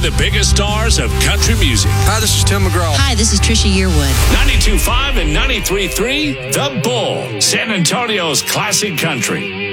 the biggest stars of country music. Hi, this is Tim McGraw. Hi, this is Trisha Yearwood. 92.5 and 93.3, The Bull, San Antonio's classic country.